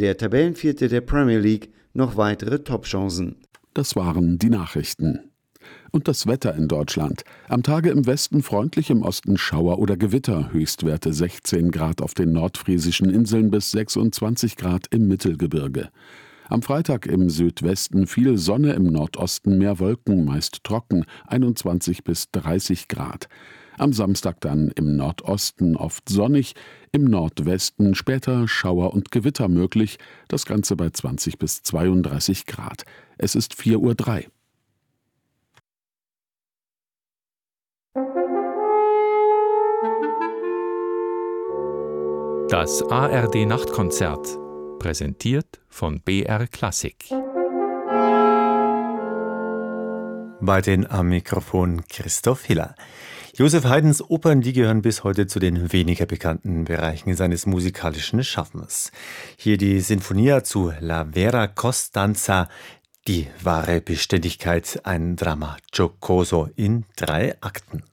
der Tabellenvierte der Premier League noch weitere Topchancen. Das waren die Nachrichten. Und das Wetter in Deutschland. Am Tage im Westen freundlich, im Osten Schauer oder Gewitter. Höchstwerte 16 Grad auf den nordfriesischen Inseln bis 26 Grad im Mittelgebirge. Am Freitag im Südwesten viel Sonne, im Nordosten mehr Wolken, meist trocken, 21 bis 30 Grad. Am Samstag dann im Nordosten oft sonnig, im Nordwesten später Schauer und Gewitter möglich, das Ganze bei 20 bis 32 Grad. Es ist 4:03 Uhr. Das ARD-Nachtkonzert, präsentiert von BR Klassik. Bei den am Mikrofon Christoph Hiller. Joseph Haydns Opern, die gehören bis heute zu den weniger bekannten Bereichen seines musikalischen Schaffens. Hier die Sinfonia zu La Vera Costanza, die wahre Beständigkeit, ein Dramma giocoso in 3 Akten.